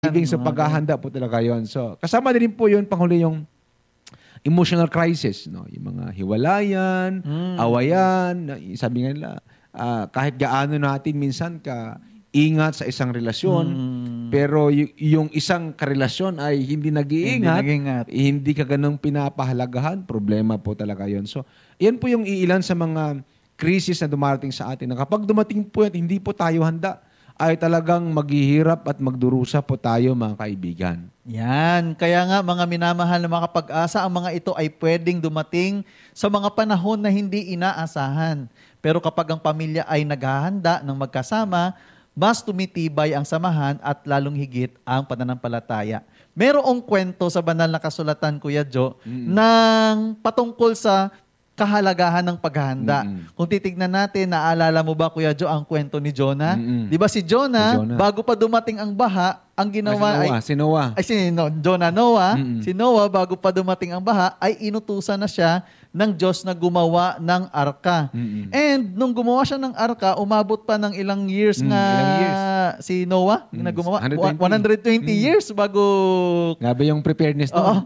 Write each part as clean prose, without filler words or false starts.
Living sa paghahanda po talaga yon. So, kasama din po yun, panghuli yung emotional crisis. No? Yung mga hiwalayan, awayan. Sabi nga nila, kahit gaano natin minsan ingat sa isang relasyon, pero yung isang karelasyon ay hindi nag-iingat, hindi ka ganong pinapahalagahan, problema po talaga yon. So, yan po yung iilan sa mga krisis na dumarating sa atin. Na kapag dumating po yan, hindi po tayo handa, ay talagang maghihirap at magdurusa po tayo, mga kaibigan. Yan. Kaya nga, mga minamahal na mga kapag-asa, ang mga ito ay pwedeng dumating sa mga panahon na hindi inaasahan. Pero kapag ang pamilya ay naghahanda ng magkasama, mas tumitibay ang samahan at lalong higit ang pananampalataya. Merong kwento sa banal na kasulatan, Kuya Joe, ng patungkol sa kahalagahan ng paghahanda. Kung titignan natin, naalala mo ba, Kuya Joe, ang kwento ni Jonah? Di ba si Jonah, bago pa dumating ang baha, ang ginawa si Noah. Si Noah, bago pa dumating ang baha, ay inutusan na siya ng Diyos na gumawa ng arka. And nung gumawa siya ng arka, umabot pa ng ilang years si Noah na gumawa. 120 years bago... Grabe yung preparedness doon.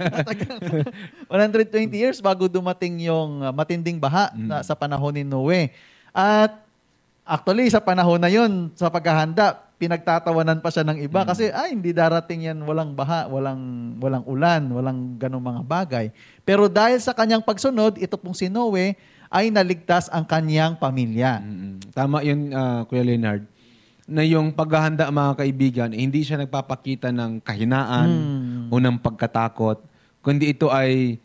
120 years bago dumating yung matinding baha sa panahon ni Noe. At actually, sa panahon na yun, sa paghahanda, pinagtatawanan pa siya ng iba kasi hindi darating yan, walang baha, walang ulan, walang ganong mga bagay. Pero dahil sa kanyang pagsunod, ito pong si Noe ay naligtas ang kanyang pamilya. Tama yun, Kuya Leonard, na yung paghahanda, mga kaibigan, hindi siya nagpapakita ng kahinaan o ng pagkatakot, kundi ito ay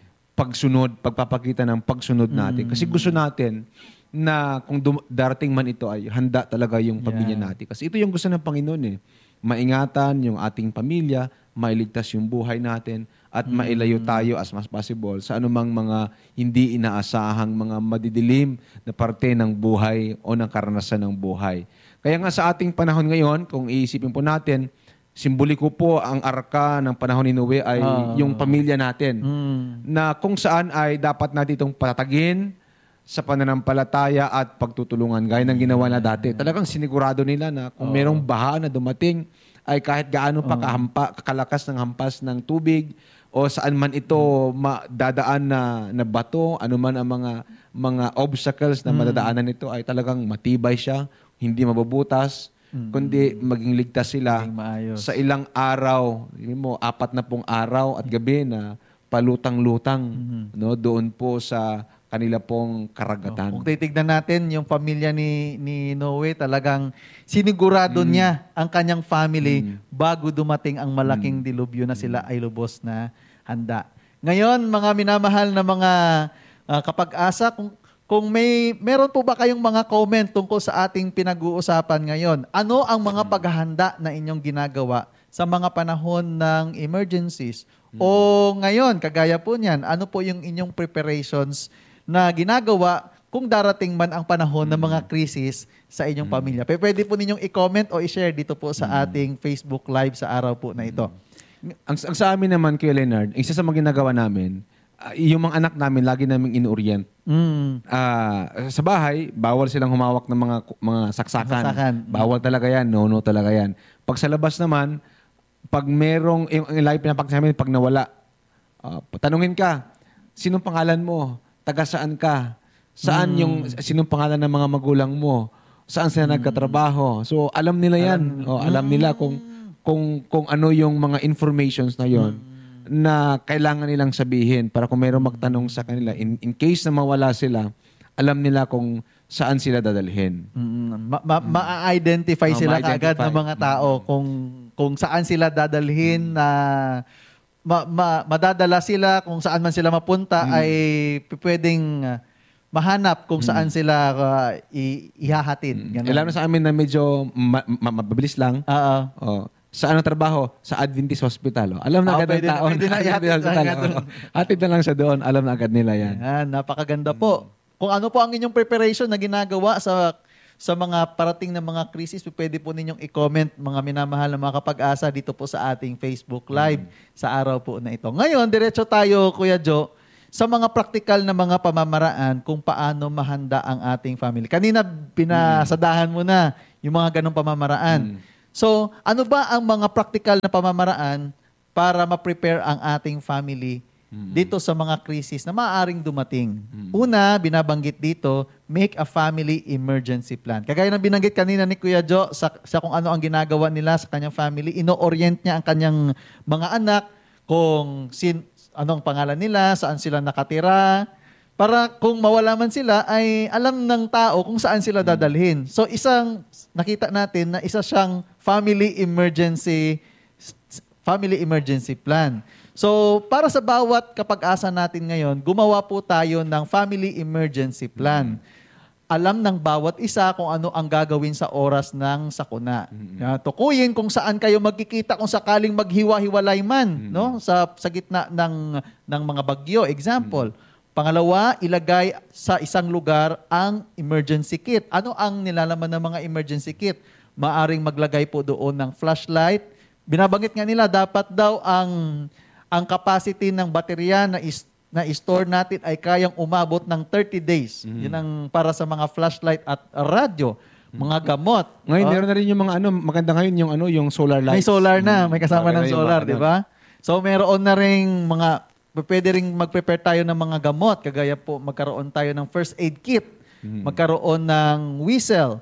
pagpapakita ng pagsunod natin. Kasi gusto natin na kung darating man ito ay handa talaga yung pamilya natin. Kasi ito yung gusto ng Panginoon eh. Maingatan yung ating pamilya, mailigtas yung buhay natin, at mailayo tayo as much possible sa anumang mga hindi inaasahang mga madidilim na parte ng buhay o ng karanasan ng buhay. Kaya nga sa ating panahon ngayon, kung iisipin po natin, simboliko po ang arka ng panahon ni Noe ay yung pamilya natin. Na kung saan ay dapat natin itong patatagin sa pananampalataya at pagtutulungan gaya ng ginawa na dati. Talagang sinigurado nila na kung merong baha na dumating ay kahit gaano pa kakalakas ng hampas ng tubig o saan man ito dadaan na bato, anuman ang mga obstacles na madadaanan nito ay talagang matibay siya, hindi mabubutas, kundi maging ligtas sila sa ilang araw. 4 araw at gabi na palutang-lutang doon po sa kanila pong karagatan. Kung titignan natin, yung pamilya ni Noe, talagang sinigurado niya ang kanyang family bago dumating ang malaking dilubyo na sila ay lubos na handa. Ngayon, mga minamahal na mga kapag-asa, kung meron po ba kayong mga comment tungkol sa ating pinag-uusapan ngayon? Ano ang mga paghahanda na inyong ginagawa sa mga panahon ng emergencies? O ngayon, kagaya po niyan, ano po yung inyong preparations na ginagawa kung darating man ang panahon ng mga krisis sa inyong pamilya? Pwede po ninyong i-comment o i-share dito po sa ating Facebook Live sa araw po na ito. Ang sa amin naman, Kuya Leonard, isa sa mga ginagawa namin, yung mga anak namin, lagi naming in-orient. Sa bahay, bawal silang humawak ng mga saksakan. Bawal talaga yan. No talaga yan. Pag sa labas naman, pag merong, yung lagi pinapakita namin, pag nawala, tanungin ka, sinong pangalan mo? Taga saan ka? Sinong pangalan ng mga magulang mo? Saan sila nagkatrabaho? So, alam nila yan. Alam nila kung ano yung mga informations na yon na kailangan nilang sabihin para kung mayroong magtanong sa kanila, in case na mawala sila, alam nila kung saan sila dadalhin. Ma-identify sila kaagad ng mga tao kung saan sila dadalhin na madadala sila, kung saan man sila mapunta ay pwedeng mahanap kung saan sila ihahatid. Alam na sa amin na medyo mabilis lang. Saan ang trabaho? Sa Adventist Hospital. Alam na agad ng tao. Hatid na lang sa doon. Alam na agad nila yan. Napakaganda po. Kung ano po ang inyong preparation na ginagawa sa mga parating na mga krisis, pwede po ninyong i-comment, mga minamahal na mga kapag-asa, dito po sa ating Facebook Live sa araw po na ito. Ngayon, diretso tayo, Kuya Joe, sa mga praktikal na mga pamamaraan kung paano mahanda ang ating family. Kanina, pinasadahan mo na yung mga ganong pamamaraan. So, ano ba ang mga practical na pamamaraan para ma-prepare ang ating family dito sa mga krisis na maaaring dumating? Una, binabanggit dito, make a family emergency plan. Kagaya ng binanggit kanina ni Kuya Jo sa kung ano ang ginagawa nila sa kanyang family, ino-orient niya ang kanyang mga anak kung anong pangalan nila, saan sila nakatira, para kung mawala man sila ay alam ng tao kung saan sila dadalhin. So nakita natin na isa siyang family emergency plan. So, para sa bawat kapag-asa natin ngayon, gumawa po tayo ng family emergency plan. Alam ng bawat isa kung ano ang gagawin sa oras ng sakuna. Tukuyin kung saan kayo magkikita kung sakaling maghiwa-hiwalay man, no? Sa gitna ng mga bagyo, example. Pangalawa, ilagay sa isang lugar ang emergency kit. Ano ang nilalaman ng mga emergency kit? Maaring maglagay po doon ng flashlight. Binabanggit nga nila, dapat daw ang capacity ng baterya na store natin ay kayang umabot ng 30 days. Yun ang para sa mga flashlight at radyo, mga gamot. Ngayon, meron na rin yung mga maganda ngayon yung solar lights. May solar na, may kasama ng solar, di ba? So, meron na rin pwede rin mag-prepare tayo ng mga gamot. Kagaya po, magkaroon tayo ng first aid kit. Magkaroon ng whistle.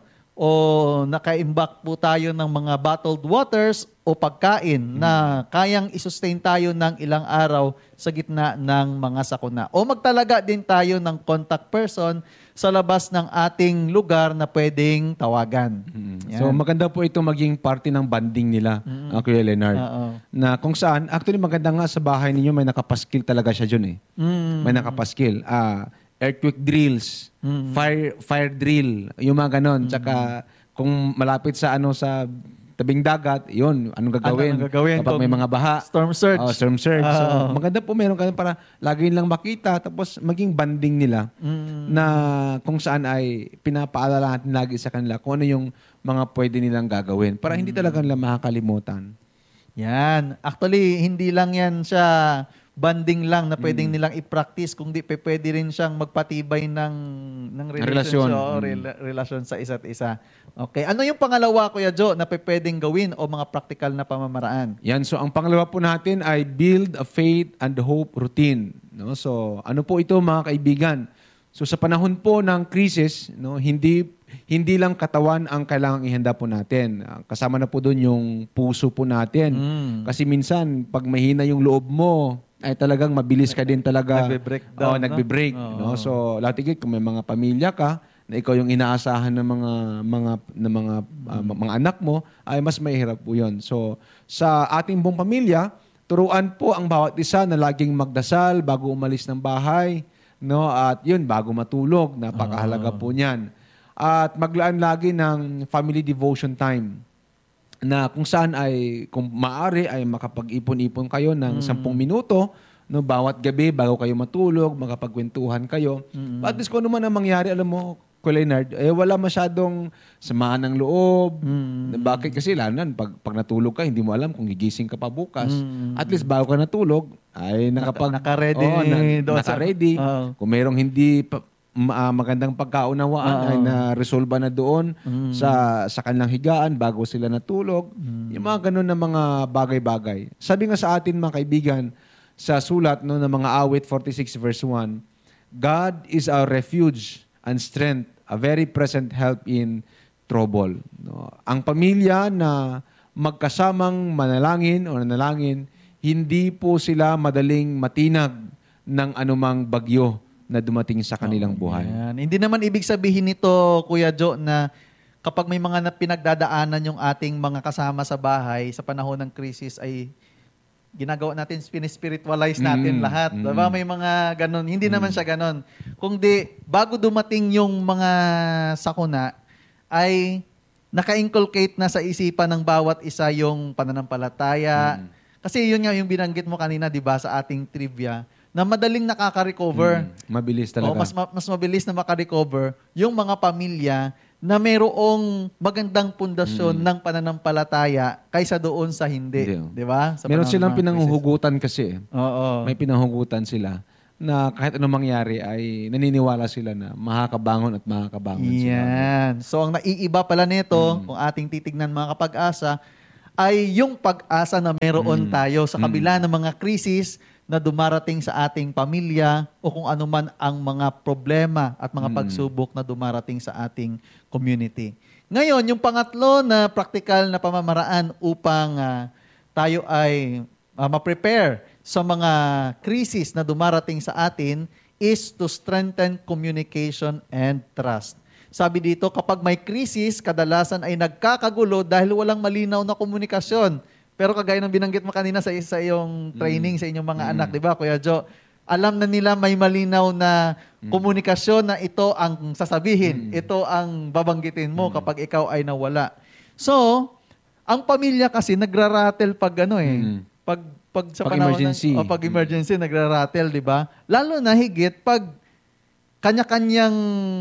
O naka-imbak po tayo ng mga bottled waters o pagkain na kayang isustain tayo ng ilang araw sa gitna ng mga sakuna. O magtalaga din tayo ng contact person sa labas ng ating lugar na pwedeng tawagan. So maganda po ito maging parte ng banding nila, Kuya Leonard. Na kung saan, actually maganda nga sa bahay ninyo may nakapaskil talaga siya dyan eh. May nakapaskil. Earthquake drills, fire drill, yung mga ganon. Tsaka kung malapit sa sa tabing dagat, yun, anong gagawin kapag may mga baha. Storm surge. Storm surge. So, maganda po meron ka para lagi lang makita tapos maging banding nila na kung saan ay pinapaalala natin lagi sa kanila kung ano yung mga pwede nilang gagawin para hindi talaga nila makakalimutan. Yan. Actually, hindi lang yan siya banding lang na pwedeng nilang i-practice, kung di pwede rin siyang magpatibay ng relasyon sa isa't isa. Okay. Ano yung pangalawa, Kuya Jo, na pwedeng gawin o mga practical na pamamaraan? Yan. So, ang pangalawa po natin ay build a faith and hope routine. No? So, ano po ito, mga kaibigan? So, sa panahon po ng crisis, no, hindi lang katawan ang kailangang ihanda po natin. Kasama na po doon yung puso po natin. Kasi minsan, pag mahina yung loob mo, ay talagang mabilis ka din talaga. Nagbe-breakdown. Nagbe-break. No? So, lahat kung may mga pamilya ka, na ikaw yung inaasahan ng mga anak mo, ay mas mahirap po yun. So, sa ating buong pamilya, turuan po ang bawat isa na laging magdasal bago umalis ng bahay. No? At yun, bago matulog. Napakahalaga po niyan. At maglaan lagi ng family devotion time na kung saan ay, kung maaari, ay makapag-ipon-ipon kayo ng 10 minuto, no, bawat gabi, bago kayo matulog, makapagkwentuhan kayo. At least kung ano man ang mangyari, alam mo, Kuya Leonard, wala masyadong samaan ng loob. Bakit? Kasi lalo na, pag natulog ka, hindi mo alam kung gigising ka pa bukas. At least bago ka natulog, ay naka-ready. Naka-ready. Kung merong hindi magandang pagkaunawaan ay na-resolve na doon sa kanilang higaan bago sila natulog. Yung mga ganun na mga bagay-bagay. Sabi nga sa atin, mga kaibigan, sa sulat ng mga awit 46 verse 1, God is our refuge and strength, a very present help in trouble. No? Ang pamilya na magkasamang manalangin o nanalangin, hindi po sila madaling matinag ng anumang bagyo na dumating sa kanilang buhay. Yan. Hindi naman ibig sabihin nito, Kuya Jo, na kapag may mga pinagdadaanan yung ating mga kasama sa bahay sa panahon ng krisis ay ginagawa natin, spiritualize natin lahat. Diba? May mga ganon. Hindi naman siya ganon. Kung di, bago dumating yung mga sakuna, ay naka-inculcate na sa isipan ng bawat isa yung pananampalataya. Kasi yun nga yung binanggit mo kanina, di ba, sa ating trivia, na madaling nakaka-recover. Mabilis talaga. O, mas mabilis na maka-recover yung mga pamilya na mayroong magandang pundasyon ng pananampalataya kaysa doon sa hindi. Di ba? Meron silang pinanghuhugutan kasi. Oo. May pinanghugutan sila. na kahit anong mangyari ay naniniwala sila na makakabangon at makakabangon sila. Yan. So, ang naiiba pala nito, kung ating titignan mga kapag-asa, ay yung pag-asa na meron tayo sa kabila ng mga krisis na dumarating sa ating pamilya o kung ano man ang mga problema at mga pagsubok na dumarating sa ating community. Ngayon, yung pangatlo na practical na pamamaraan upang tayo ay ma-prepare sa mga krisis na dumarating sa atin is to strengthen communication and trust. Sabi dito, kapag may krisis, kadalasan ay nagkakagulo dahil walang malinaw na komunikasyon. Pero kagaya ng binanggit mo kanina sa iyong training sa inyong mga anak, di ba, Kuya Joe? Alam na nila may malinaw na komunikasyon na ito ang sasabihin, ito ang babanggitin mo kapag ikaw ay nawala. So, ang pamilya kasi nagraratel pag pag sa Pag panahon emergency. pag emergency nagraratel, di ba? Lalo na higit pag kanya-kanyang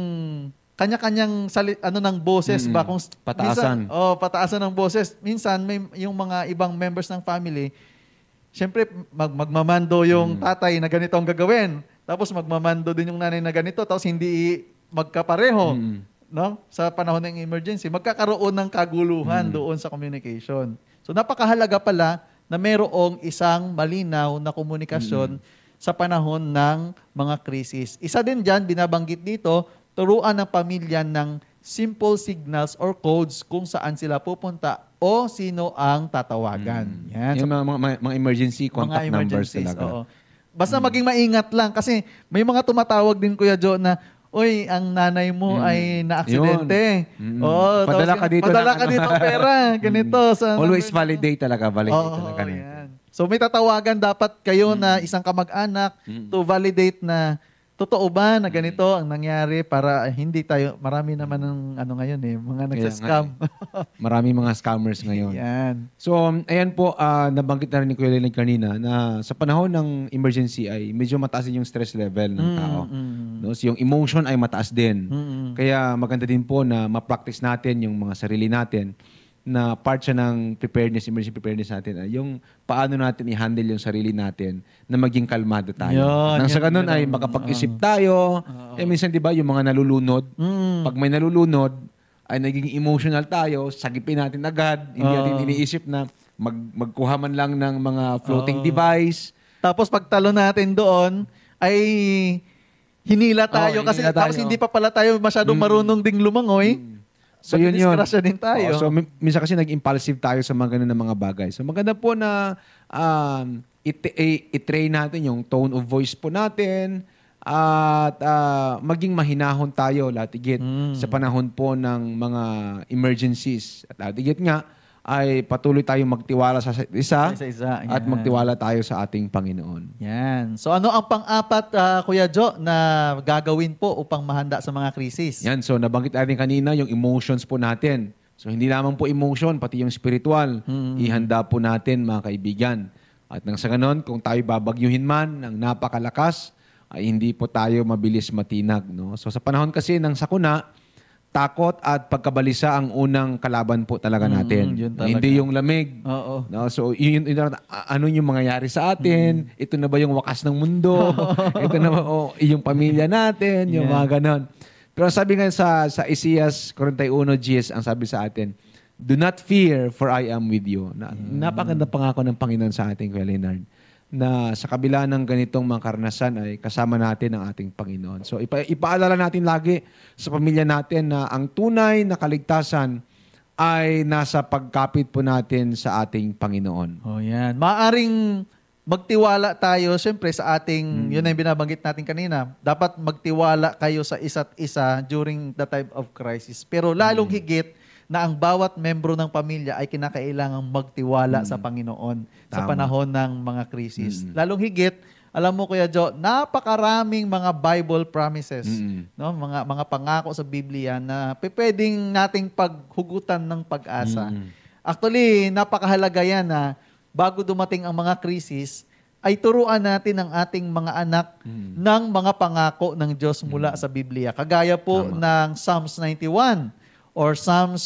ng boses ba kung Pataasan. minsan, pataasan ng boses. Minsan may yung mga ibang members ng family, syempre magmamando yung tatay na ganito ang gagawin. Tapos magmamando din yung nanay na ganito, tapos hindi magkapareho. No? Sa panahon ng emergency, magkakaroon ng kaguluhan doon sa communication. So napakahalaga pala na mayroong isang malinaw na komunikasyon sa panahon ng mga krisis. Isa din dyan, binabanggit dito, turuan ng pamilya ng simple signals or codes kung saan sila pupunta o sino ang tatawagan. Yan. Yung mga emergency contact numbers talaga. Oo. Basta maging maingat lang kasi may mga tumatawag din, Kuya Joe, na uy, ang nanay mo ay na-aksidente. Padala ka dito Padala ka dito pera. Ganito. Always validate talaga. Validate talaga nito. Yan. So may tatawagan dapat kayo na isang kamag-anak to validate na totoo ba na ganito ang nangyari para hindi tayo, marami naman ng ngayon mga nagsascam. Marami mga scammers ngayon. Yan. So, ayan po, nabanggit na rin ni Kuya Leonard kanina na sa panahon ng emergency ay medyo mataas din yung stress level ng tao. No? So, yung emotion ay mataas din. Kaya maganda din po na ma-practice natin yung mga sarili natin na part siya ng preparedness, emergency preparedness natin. Yung paano natin i-handle yung sarili natin na maging kalmado tayo. Nang sa ganun ay makapag-isip tayo. Minsan, di ba, yung mga nalulunod, pag may nalulunod, ay naging emotional tayo, sagipin natin agad, hindi natin iniisip na magkuha man lang ng mga floating device. Tapos pagtalo natin doon, ay hinila tayo kasi hinila tayo. tapos hindi pa pala tayo masyadong marunong ding lumangoy. So yun. Disgrasya din tayo. So minsan kasi nag-impulsive tayo sa mga ganun na mga bagay. So maganda po na i-train natin yung tone of voice po natin at maging mahinahon tayo lahat-higit sa panahon po ng mga emergencies. At lahat-higit nga ay patuloy tayong magtiwala sa isa at magtiwala tayo sa ating Panginoon. Yan. So ano ang pang-apat, Kuya Joe, na gagawin po upang mahanda sa mga krisis? Yan. So nabanggit natin kanina yung emotions po natin. So hindi lamang po emotion, pati yung spiritual. Ihanda po natin, mga kaibigan. At nang sa ganon, kung tayo babagyuhin man ng napakalakas, ay hindi po tayo mabilis matinag. No? So sa panahon kasi ng sakuna, takot at pagkabalisa ang unang kalaban po talaga natin. Hindi yung lamig. No? So, ano yung mangyayari sa atin? Ito na ba yung wakas ng mundo? Ito na ba yung pamilya natin? Yung mga ganon. Pero sabi nga sa Isias 41:10, ang sabi sa atin, do not fear, for I am with you. Napakaganda pangako ng Panginoon sa ating, Kuya Leonard, na sa kabila ng ganitong mga karanasan ay kasama natin ang ating Panginoon. So ipaalala natin lagi sa pamilya natin na ang tunay na kaligtasan ay nasa pagkapit po natin sa ating Panginoon. Yan. Maaring magtiwala tayo, siyempre sa ating, yun ang binabanggit natin kanina, dapat magtiwala kayo sa isa't isa during the time of crisis. Pero lalong higit na ang bawat membro ng pamilya ay kinakailangang magtiwala sa Panginoon sa panahon ng mga krisis. Lalong higit, alam mo, Kuya Joe, napakaraming mga Bible promises, no? Mga pangako sa Biblia na pwedeng nating paghugutan ng pag-asa. Actually, napakahalaga yan na bago dumating ang mga krisis, ay turuan natin ang ating mga anak ng mga pangako ng Diyos mula sa Biblia. Kagaya po ng Psalms 91 or Psalms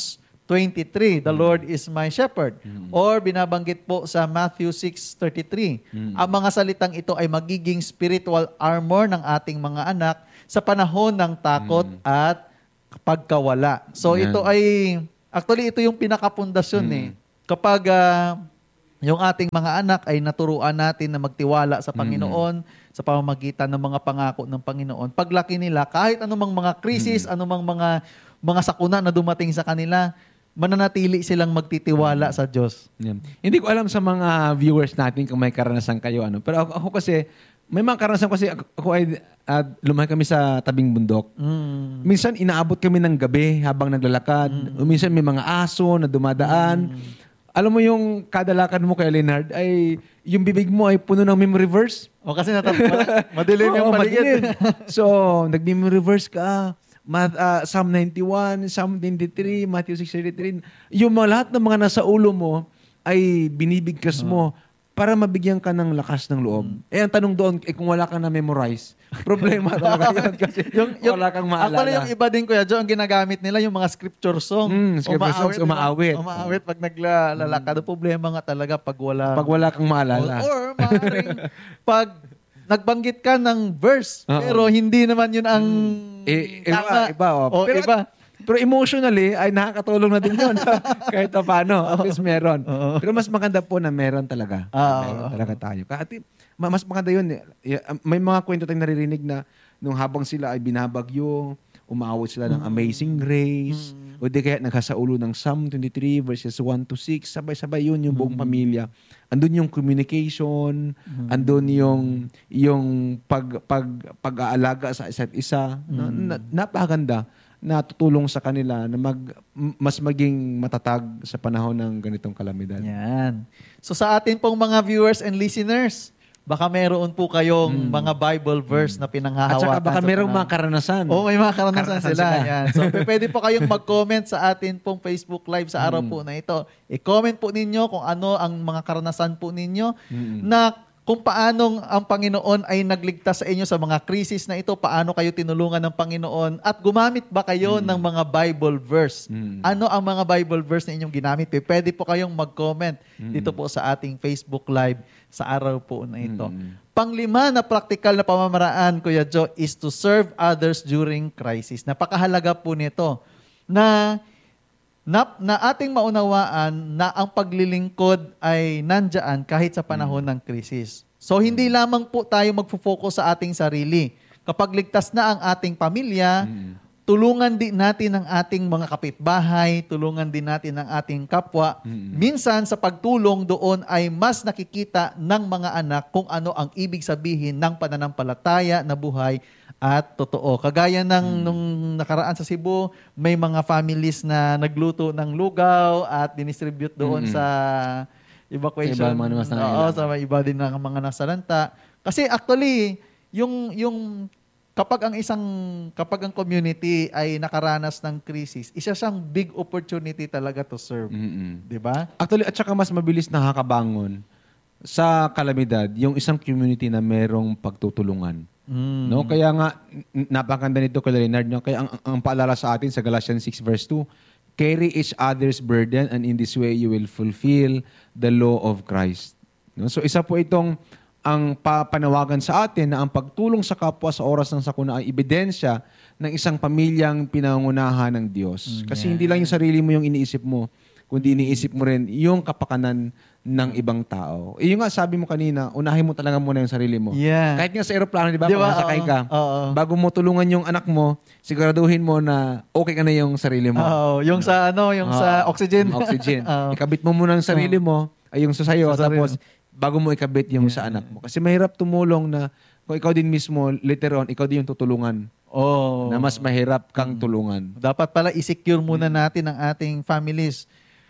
23, the Lord is my shepherd. Or binabanggit po sa Matthew 6:33, ang mga salitang ito ay magiging spiritual armor ng ating mga anak sa panahon ng takot at pagkawala. So Yan. ito ay, actually ito yung pinakapundasyon eh. Kapag yung ating mga anak ay naturuan natin na magtiwala sa Panginoon sa pamamagitan ng mga pangako ng Panginoon. Paglaki nila, kahit anumang mga krisis, anumang mga sakuna na dumating sa kanila, mananatili silang magtitiwala sa Diyos. Yan. Hindi ko alam sa mga viewers natin kung may karanasan kayo. Pero ako kasi, may mga karanasan kasi ako ay lumaki kami sa tabing bundok. Minsan inaabot kami ng gabi habang naglalakad. Minsan may mga aso na dumadaan. Alam mo yung kada lakad mo kay Leonard ay yung bibig mo ay puno ng memory verse. O kasi madilim yung Oo, paligid. madilim. So, nag-memory verse ka. Psalm 91, Psalm 23, Matthew 6:33. Yung mga lahat ng mga nasa ulo mo ay binibigkas mo para mabigyan ka ng lakas ng loob. Ang tanong doon, kung wala kang na-memorize, problema talaga yun kasi wala kang maalala. Actually, yung iba din, Kuya Joe, ang ginagamit nila yung mga scripture song. Scripture songs, umaawit. Umaawit pag naglalakad. Problema nga talaga pag wala kang maalala. Or maaaring pag nagbanggit ka ng verse, pero hindi naman yun ang tama. Iba. Pero, iba. Pero emotionally, ay nakakatulong na din yun. Kahit paano, at least meron. Pero mas maganda po na meron talaga. Meron talaga tayo. Kasi mas maganda yun. May mga kwento tayong naririnig na nung habang sila ay binabagyo, umaawit sila ng Amazing Grace, o di kaya nagsasaulo ng Psalm 23 verses 1 to 6, sabay-sabay yun yung buong pamilya. Andun yung communication, andun yung pag-aalaga sa isa't isa. Napakaganda na tutulong sa kanila na mas maging matatag sa panahon ng ganitong kalamidad. Yan. So sa atin pong mga viewers and listeners, baka meron po kayong mga Bible verse na pinanghahawakan. At saka baka merong mga karanasan. May mga karanasan sila. Yan. So pwede po kayong mag-comment sa atin pong Facebook Live sa araw po na ito. I-comment po ninyo kung ano ang mga karanasan po ninyo na kung paanong ang Panginoon ay nagligtas sa inyo sa mga krisis na ito, paano kayo tinulungan ng Panginoon, at gumamit ba kayo ng mga Bible verse? Ano ang mga Bible verse na inyong ginamit? Pwede po kayong mag-comment dito po sa ating Facebook Live sa araw po na ito. Panglima na practical na pamamaraan, Kuya Joe, is to serve others during crisis. Napakahalaga po nito na ating maunawaan na ang paglilingkod ay nandyan kahit sa panahon ng krisis. So, hindi lamang po tayo magfo-focus sa ating sarili. Kapag ligtas na ang ating pamilya, tulungan din natin ang ating mga kapitbahay, tulungan din natin ang ating kapwa. Minsan, sa pagtulong doon ay mas nakikita ng mga anak kung ano ang ibig sabihin ng pananampalataya na buhay at totoo. Kagaya ng nung nakaraan sa Cebu, may mga families na nagluto ng lugaw at dinistribute doon sa evacuation. Sa iba din ng mga nasalanta. Kasi actually, yung kapag ang community ay nakaranas ng crisis, isa siyang big opportunity talaga to serve. 'Di ba? Actually, at saka mas mabilis nakakabangon sa kalamidad yung isang community na merong pagtutulungan. No, kaya nga napakaganda nito kay Leonard, no? Kaya ang paalala sa atin sa Galatians 6 verse 2, carry each other's burden and in this way you will fulfill the law of Christ. No? So isa po itong ang panawagan sa atin na ang pagtulong sa kapwa sa oras ng sakuna ay ebidensya ng isang pamilyang pinangunahan ng Diyos. Kasi hindi lang yung sarili mo yung iniisip mo, kundi iniisip mo rin yung kapakanan ng ibang tao. Yung nga sabi mo kanina, unahin mo talaga muna yung sarili mo. Yeah. Kahit nga sa aeroplano, di ba? Kung nasakay ka, bago mo tulungan yung anak mo, siguraduhin mo na okay ka na yung sarili mo. Yung sa sa oxygen. Oxygen. Ikabit mo muna yung sarili mo, ay yung sa sayo, tapos bago mo ikabit yung sa anak mo. Kasi mahirap tumulong na kung ikaw din mismo, later on, ikaw din yung tutulungan. Na mas mahirap kang tulungan. Dapat pala i-secure muna natin ang ating families.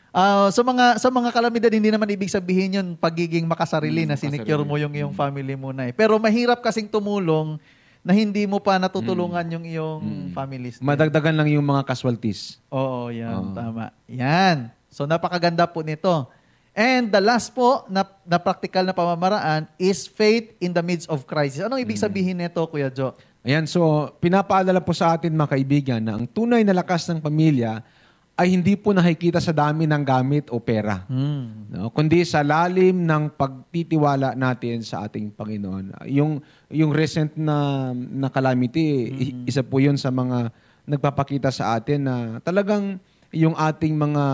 Sa mga kalamidad, hindi naman ibig sabihin yun pagiging makasarili na sinecure mo yung iyong family muna. Pero mahirap kasing tumulong na hindi mo pa natutulungan yung iyong families. Madagdagan lang yung mga casualties. Oo, yan. Tama. Yan. So, napakaganda po nito. And the last po na practical na pamamaraan is faith in the midst of crisis. Anong ibig sabihin nito, Kuya Joe? Ayan, so pinapaalala po sa atin mga kaibigan na ang tunay na lakas ng pamilya ay hindi po nakikita sa dami ng gamit o pera. No? Kundi sa lalim ng pagtitiwala natin sa ating Panginoon. Yung recent na calamity, isa po yun sa mga nagpapakita sa atin na talagang yung ating mga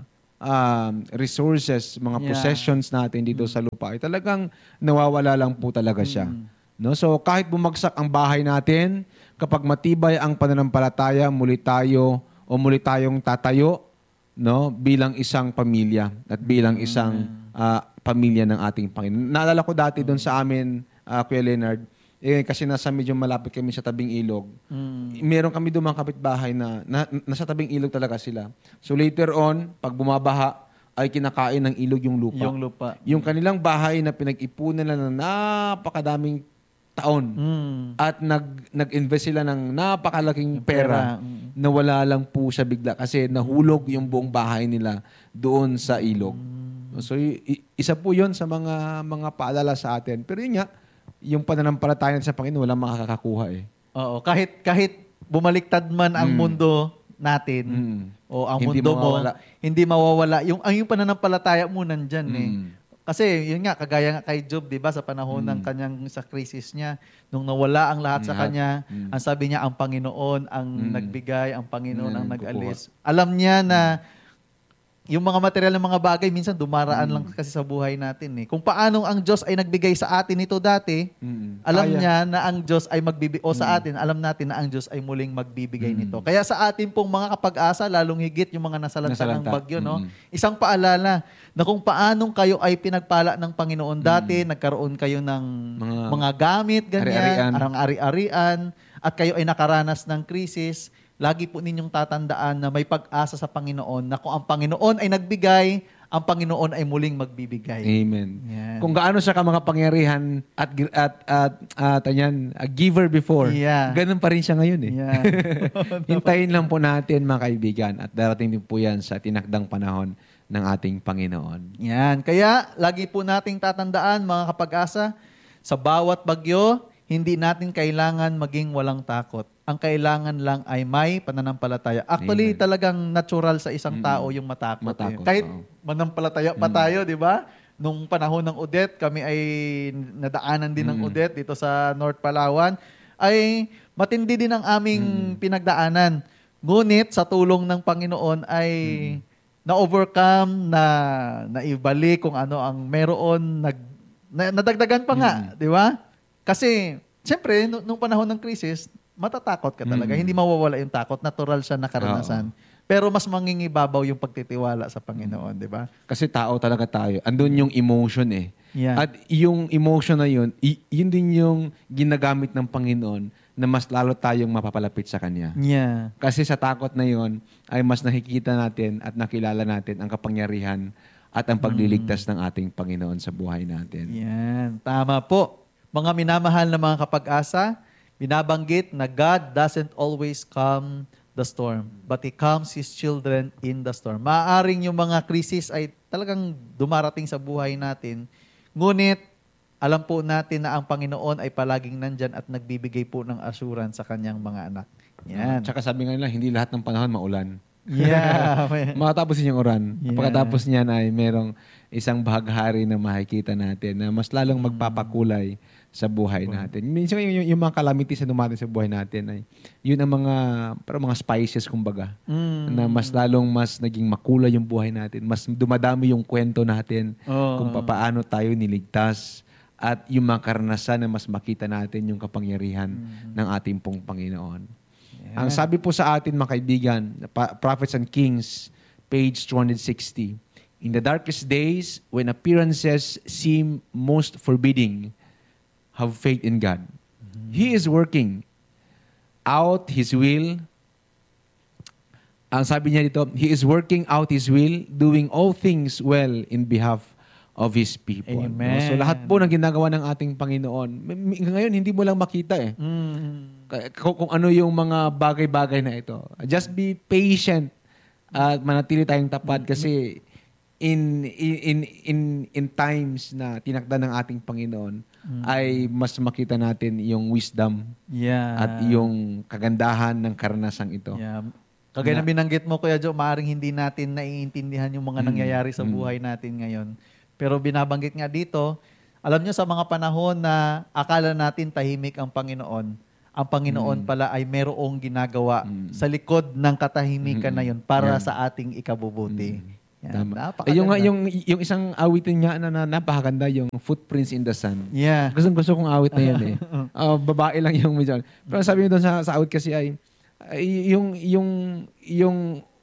resources, mga possessions natin dito sa lupa ay talagang nawawala lang po talaga siya. No? So kahit bumagsak ang bahay natin, kapag matibay ang pananampalataya, muli tayong tatayo, no, bilang isang pamilya at bilang isang pamilya ng ating Panginoon. Naalala ko dati doon sa amin, Kuya Leonard, kasi nasa medyo malapit kami sa tabing ilog. Meron kami doon mga kapitbahay na nasa tabing ilog talaga sila. So later on, pag bumabaha, ay kinakain ng ilog yung lupa. Yung lupa. Yung kanilang bahay na pinag-ipunan na ng napakadaming taon at nag-invest sila ng napakalaking pera na wala lang po siya bigla kasi nahulog yung buong bahay nila doon sa ilog. So isa po 'yon sa mga paalala sa atin. Pero yun nga, yung pananampalataya sa Panginoon walang makakakuha eh. Oo, kahit bumaliktad man ang mundo natin o ang Hindi mundo mo, mawawala. hindi mawawala. Yung pananampalataya mo nandyan eh. Kasi yun nga, kagaya nga kay Job, di ba, sa panahon ng kanyang sa crisis niya, nung nawala ang lahat sa kanya, ang sabi niya, ang Panginoon ang nagbigay, ang Panginoon ang nag-alis. Alam niya na yung mga material ng mga bagay, minsan dumaraan lang kasi sa buhay natin eh. Kung paano ang Diyos ay nagbigay sa atin ito dati, alam niya na ang Diyos ay magbibigay, o sa atin, alam natin na ang Diyos ay muling magbibigay nito. Kaya sa atin pong mga kapag-asa, lalong higit yung mga nasalanta ng bagyo, no? Isang paalala na kung paanong kayo ay pinagpala ng Panginoon dati, nagkaroon kayo ng mga gamit, ganyan, ari-arian, at kayo ay nakaranas ng krisis, lagi po ninyong tatandaan na may pag-asa sa Panginoon na kung ang Panginoon ay nagbigay, ang Panginoon ay muling magbibigay. Amen. Yan. Kung gaano siya ka mga pangyarihan at a giver before, ganun pa rin siya ngayon eh. Yeah. Hintayin lang po natin mga kaibigan at darating din po yan sa tinakdang panahon ng ating Panginoon. Yan. Kaya, lagi po nating tatandaan, mga kapag-asa, sa bawat bagyo, hindi natin kailangan maging walang takot. Ang kailangan lang ay may pananampalataya. Actually, talagang natural sa isang tao yung matakot. Kahit manampalataya pa tayo, di ba? Nung panahon ng Odette, kami ay nadaanan din ng Odette dito sa North Palawan, ay matindi din ang aming pinagdaanan. Ngunit sa tulong ng Panginoon ay na-overcome, naibalik kung ano ang meron, nadagdagan pa nga, di ba? Kasi, siyempre, nung panahon ng krisis, matatakot ka talaga. Hindi mawawala yung takot. Natural siya na karanasan. Pero mas mangingibabaw yung pagtitiwala sa Panginoon, di ba? Kasi tao talaga tayo. Andun yung emotion eh. Yeah. At yung emotion na yun, yun din yung ginagamit ng Panginoon na mas lalo tayong mapapalapit sa Kanya. Yeah. Kasi sa takot na yun, ay mas nakikita natin at nakilala natin ang kapangyarihan at ang pagliligtas ng ating Panginoon sa buhay natin. Yan. Tama po. Mga minamahal na mga kapag-asa, binabanggit na God doesn't always calm the storm, but He calms His children in the storm. Maaaring yung mga krisis ay talagang dumarating sa buhay natin, ngunit alam po natin na ang Panginoon ay palaging nandyan at nagbibigay po ng assurance sa Kanyang mga anak. Yan. Tsaka sabi nga nila, hindi lahat ng panahon maulan. Yeah. Makatapos yung uran. Yeah. Pagkatapos niyan ay merong isang bahaghari na makikita natin na mas lalong magpapakulay sa buhay natin. Minsan yung mga calamities na dumating sa buhay natin ay yun ang mga spices kumbaga na mas lalong mas naging makulay yung buhay natin. Mas dumadami yung kwento natin kung paano tayo niligtas at yung mga karanasan na mas makita natin yung kapangyarihan ng ating pong Panginoon. Ang sabi po sa atin mga kaibigan, Prophets and Kings, page 260, in the darkest days, when appearances seem most forbidding, have faith in God. He is working out His will. Ang sabi niya dito, He is working out His will, doing all things well in behalf of His people. Amen. No? So lahat po ng ginagawa ng ating Panginoon, ngayon hindi mo lang makita eh. Kung ano yung mga bagay-bagay na ito. Just be patient at manatili tayong tapat kasi in times na tinakda ng ating Panginoon ay mas makita natin yung wisdom at yung kagandahan ng karanasang ito. Yeah. Kagaya na binanggit mo, Kuya Joe, maaaring hindi natin naiintindihan yung mga nangyayari sa buhay natin ngayon. Pero binabanggit nga dito, alam nyo sa mga panahon na akala natin tahimik ang Panginoon pala ay merong ginagawa sa likod ng katahimikan na yun para sa ating ikabubuti. Yan. Tama. Napakaganda. Yung isang awitin niya na napakaganda, yung Footprints in the Sun. Yeah. Gusto kong awit na yan eh. Babae lang yung medyo. Pero sabi niyo doon sa awit kasi ay yung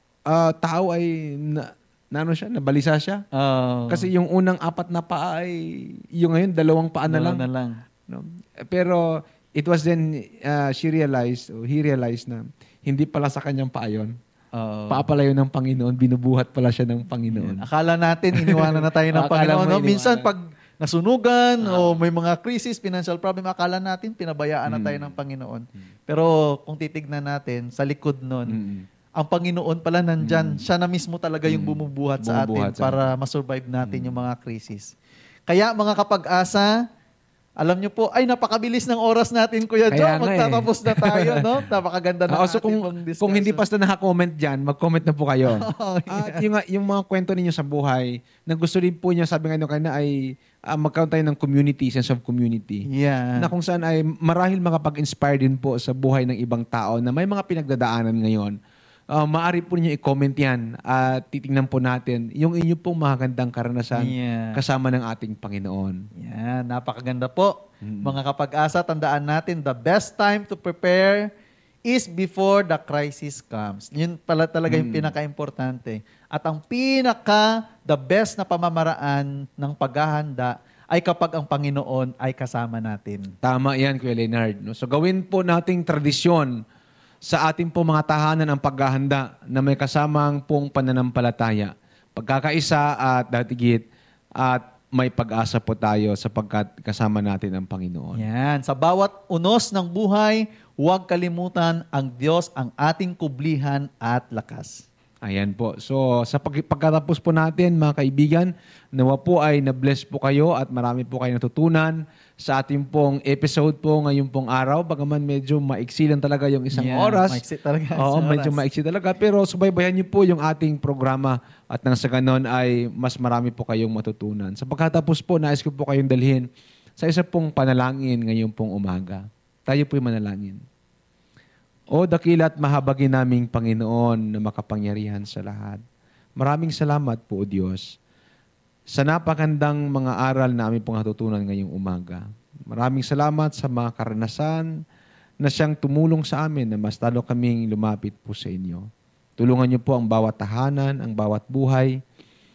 tao ay nabalisa siya. Kasi yung unang 4 na paa ay yung ngayon 2 paa na lang. No? Pero it was then he realized na hindi pala sa kanyang paa yun. Paa pala yun ng Panginoon, binubuhat pala siya ng Panginoon. Akala natin iniwanan na tayo ng Panginoon. No? Minsan pag nasunugan o may mga crisis, financial problem, akala natin pinabayaan na tayo ng Panginoon. Pero kung titignan natin, sa likod nun, ang Panginoon pala nandyan. Siya na mismo talaga yung bumubuhat sa atin para masurvive natin yung mga crisis. Kaya mga kapag-asa, alam nyo po, ay napakabilis ng oras natin, Kuya Joe. Magtatapos na tayo, no? Napakaganda na so kung hindi pa na naka-comment dyan, mag-comment na po kayo. At yung mga kwento ninyo sa buhay, na gusto rin po niya, sabi nga nyo kanina, ay magkaroon tayo ng community, sense of community. Yeah. Na kung saan ay marahil makapag-inspire din po sa buhay ng ibang tao na may mga pinagdadaanan ngayon. Maaari po niyo i-comment yan at titingnan po natin yung inyo pong magandang karanasan kasama ng ating Panginoon. Yan, napakaganda po. Mga kapag-asa, tandaan natin, the best time to prepare is before the crisis comes. Yun pala talaga yung pinaka-importante. At ang the best na pamamaraan ng paghahanda ay kapag ang Panginoon ay kasama natin. Tama yan, Kuya Leonard. No? So gawin po nating tradisyon sa ating po mga tahanan ang paghahanda na may kasamang pong pananampalataya, pagkakaisa at datigit at may pag-asa po tayo sapagkat kasama natin ang Panginoon. Yan. Sa bawat unos ng buhay, huwag kalimutan ang Diyos ang ating kublihan at lakas. Ayan po. So sa pagkatapos po natin, mga kaibigan, nawa po ay na-bless po kayo at marami po kayo natutunan sa ating pong episode po ngayong pong araw. Bagaman medyo maiksi lang talaga yung isang oras. Maiksi talaga. Oo, medyo maiksi talaga. Pero subaybayan niyo po yung ating programa at nang sa ganon ay mas marami po kayong matutunan. Sa pagkatapos po, nais ko po kayong dalhin sa isa pong panalangin ngayong pong umaga. Tayo po'y manalangin. O dakila at mahabagin naming Panginoon na makapangyarihan sa lahat. Maraming salamat po, O Diyos, sa napakandang mga aral na aming pong natutunan ngayong umaga. Maraming salamat sa mga karanasan na siyang tumulong sa amin na mas lalo kaming lumapit po sa inyo. Tulungan niyo po ang bawat tahanan, ang bawat buhay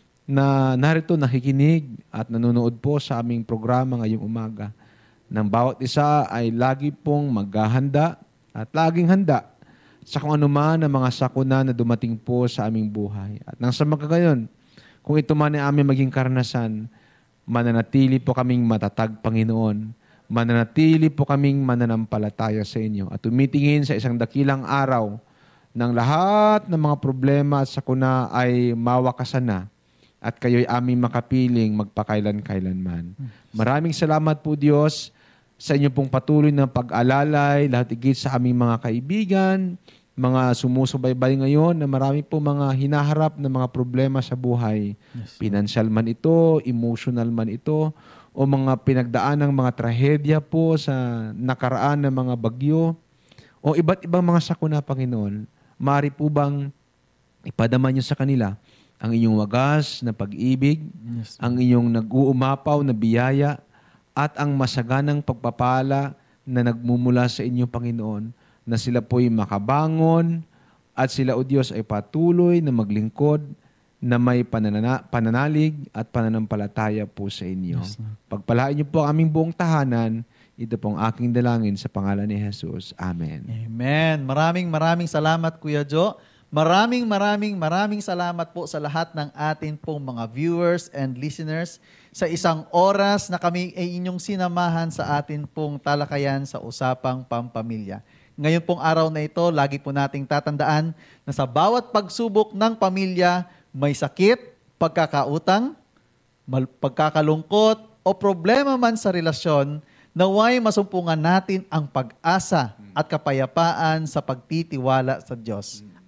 na narito nakikinig at nanonood po sa aming programa ngayong umaga. Nang bawat isa ay lagi pong maghahanda at laging handa sa kung anuman ang mga sakuna na dumating po sa aming buhay. At nang sa magkagayon, kung ito man ay aming maging karanasan, mananatili po kaming matatag, Panginoon. Mananatili po kaming mananampalataya sa inyo. At tumitingin sa isang dakilang araw ng lahat ng mga problema at sakuna ay mawakasan na at kayo'y aming makapiling magpakailan-kailanman. Maraming salamat po, Diyos, sa inyo pong patuloy na pag-alalay, lahat higit sa aming mga kaibigan, mga sumusubaybay ngayon na marami po mga hinaharap na mga problema sa buhay. Yes, financial man ito, emotional man ito, o mga pinagdaan ng mga trahedya po sa nakaraan ng mga bagyo, o iba't ibang mga sakuna, Panginoon. Maaari po bang ipadama niyo sa kanila ang inyong wagas na pag-ibig, ang inyong nag-uumapaw na biyaya, at ang masaganang pagpapala na nagmumula sa inyo, Panginoon, na sila po'y makabangon at sila, O Diyos, ay patuloy na maglingkod na may pananalig at pananampalataya po sa inyo. Yes, pagpalain niyo po ang aming buong tahanan. Ito pong aking dalangin sa pangalan ni Jesus. Amen. Amen. Maraming salamat, Kuya Joe. Maraming salamat po sa lahat ng atin pong mga viewers and listeners sa isang oras na kami ay inyong sinamahan sa atin pong talakayan sa Usapang Pampamilya. Ngayon pong araw na ito, lagi po nating tatandaan na sa bawat pagsubok ng pamilya, may sakit, pagkakautang, pagkakalungkot, o problema man sa relasyon, naway masumpungan natin ang pag-asa at kapayapaan sa pagtitiwala sa Diyos.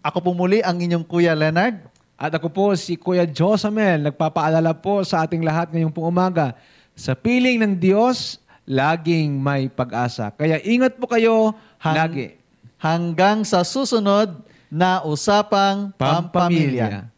Ako po muli ang inyong Kuya Leonard. At ako po si Kuya Josamel, nagpapaalala po sa ating lahat ngayong pong umaga, sa piling ng Diyos, laging may pag-asa. Kaya ingat po kayo lagi. Hanggang sa susunod na Usapang Pampamilya.